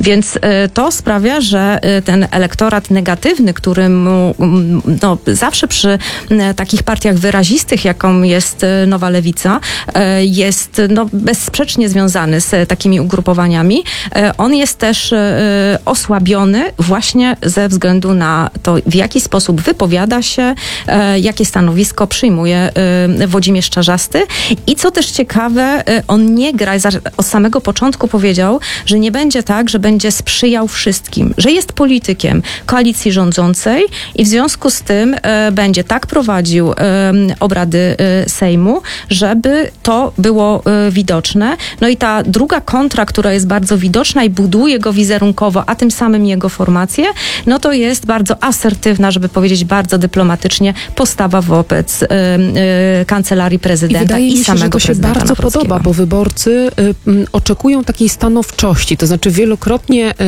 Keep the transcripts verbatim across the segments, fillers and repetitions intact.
Więc to sprawia, że ten elektorat negatywny, który mu no, zawsze przy takich partiach wyrazistych, jaką jest Nowa Lewica, jest no, bezsprzecznie związany z takimi ugrupowaniami, on jest też osłabiony właśnie ze względu na to, w jaki sposób wypowiada się, jakie stanowisko przyjmuje Włodzimierz Czarzasty. I co też ciekawe, on nie gra, od samego początku powiedział, że nie będzie tak, że będzie sprzyjał wszystkim, że jest politykiem koalicji rządzącej i w związku z tym e, będzie tak prowadził e, obrady e, Sejmu, żeby to było e, widoczne. No i ta druga kontra, która jest bardzo widoczna i buduje go wizerunkowo, a tym samym jego formację, no to jest bardzo asertywna, żeby powiedzieć bardzo dyplomatycznie, postawa wobec e, e, kancelarii prezydenta i, wydaje i mi się, samego że to się bardzo podoba, bo wyborcy y, y, oczekują takiej stanowczości, to znaczy wielokrotnie y,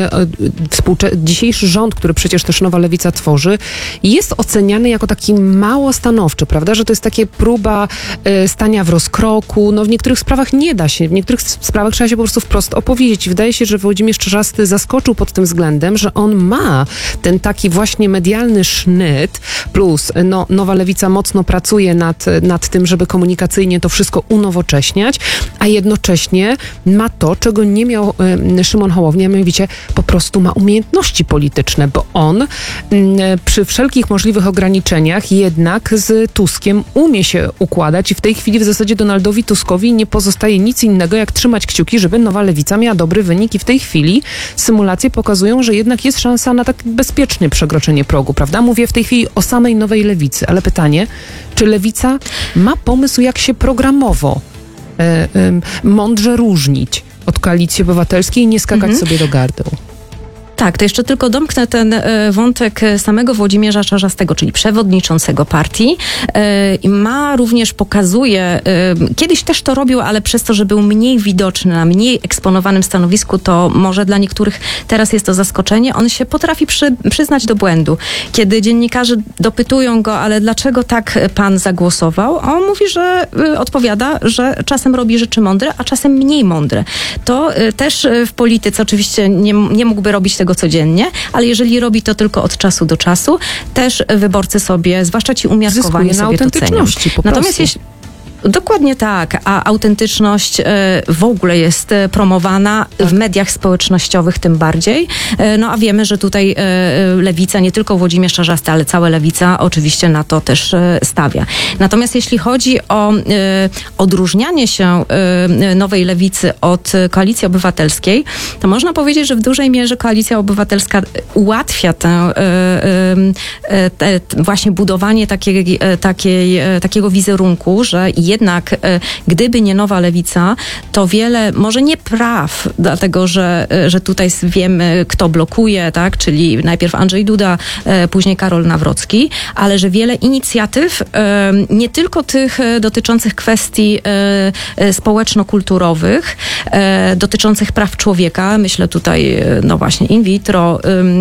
y, dzisiejszy rząd, który przecież też Nowa Lewica tworzy, jest oceniany jako taki mało stanowczy, prawda, że to jest takie próba y, stania w rozkroku, no w niektórych sprawach nie da się, w niektórych sprawach trzeba się po prostu wprost opowiedzieć i wydaje się, że Włodzimierz Czarzasty zaskoczył pod tym względem, że on ma ten taki właśnie medialny sznyt, plus no, Nowa Lewica mocno pracuje nad, nad tym, żeby komunikacyjnie to wszystko unowocześniać, a jednocześnie ma to, czego nie miał y, Szymon Hołownia, mianowicie po prostu ma umiejętności polityczne, bo on y, przy wszelkich możliwych ograniczeniach jednak z Tuskiem umie się układać i w tej chwili w zasadzie Donaldowi Tuskowi nie pozostaje nic innego, jak trzymać kciuki, żeby Nowa Lewica miała dobry wynik i w tej chwili symulacje pokazują, że jednak jest szansa na tak bezpieczne przekroczenie progu, prawda? Mówię w tej chwili o samej Nowej Lewicy, ale pytanie, czy Lewica ma pomysł, jak się programowo y, y, mądrze różnić od Koalicji Obywatelskiej i nie skakać mhm. sobie do gardła? Tak, to jeszcze tylko domknę ten e, wątek samego Włodzimierza Czarzastego, czyli przewodniczącego partii. E, ma również, pokazuje, e, kiedyś też to robił, ale przez to, że był mniej widoczny, na mniej eksponowanym stanowisku, to może dla niektórych teraz jest to zaskoczenie. On się potrafi przy, przyznać do błędu. Kiedy dziennikarze dopytują go, ale dlaczego tak pan zagłosował? A on mówi, że e, odpowiada, że czasem robi rzeczy mądre, a czasem mniej mądre. To e, też w polityce oczywiście nie, nie mógłby robić tego codziennie, ale jeżeli robi to tylko od czasu do czasu, też wyborcy sobie, zwłaszcza ci umiarkowani, sobie to cenią. Natomiast jeśli Dokładnie tak, a autentyczność y, w ogóle jest y, promowana tak. w mediach społecznościowych tym bardziej. Y, no a wiemy, że tutaj y, Lewica, nie tylko Włodzimierz Czarzasty, ale cała Lewica oczywiście na to też y, stawia. Natomiast jeśli chodzi o y, odróżnianie się y, Nowej Lewicy od y, Koalicji Obywatelskiej, to można powiedzieć, że w dużej mierze Koalicja Obywatelska ułatwia tę, y, y, te, właśnie budowanie takiej, takiej, takiego wizerunku, że jednak gdyby nie Nowa Lewica, to wiele, może nie praw, dlatego że, że tutaj wiemy, kto blokuje, tak, czyli najpierw Andrzej Duda, później Karol Nawrocki, ale że wiele inicjatyw, nie tylko tych dotyczących kwestii społeczno-kulturowych, dotyczących praw człowieka, myślę tutaj, no właśnie in vitro,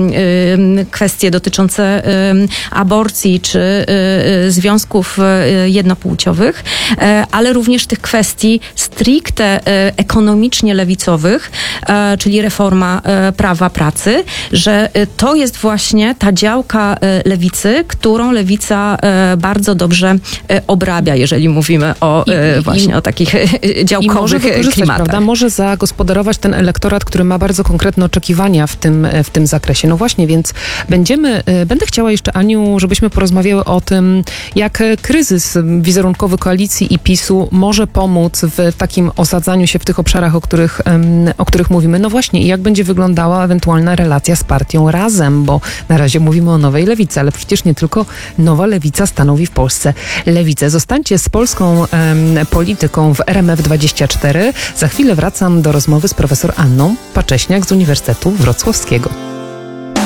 kwestie dotyczące aborcji czy związków jednopłciowych, ale również tych kwestii stricte ekonomicznie lewicowych, czyli reforma prawa pracy, że to jest właśnie ta działka lewicy, którą lewica bardzo dobrze obrabia, jeżeli mówimy o I, właśnie i, o takich działkowych klimatach. Prawda? Może zagospodarować ten elektorat, który ma bardzo konkretne oczekiwania w tym, w tym zakresie. No właśnie, więc będziemy, będę chciała jeszcze, Aniu, żebyśmy porozmawiały o tym, jak kryzys wizerunkowy koalicji i PiSu może pomóc w takim osadzaniu się w tych obszarach, o których, o których mówimy. No właśnie, i jak będzie wyglądała ewentualna relacja z partią Razem, bo na razie mówimy o Nowej Lewicy, ale przecież nie tylko Nowa Lewica stanowi w Polsce lewicę. Zostańcie z polską um, polityką w R M F dwadzieścia cztery. Za chwilę wracam do rozmowy z profesor Anną Pacześniak z Uniwersytetu Wrocławskiego.